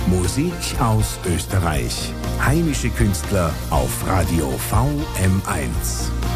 Musik aus Österreich. Heimische Künstler auf Radio VM1.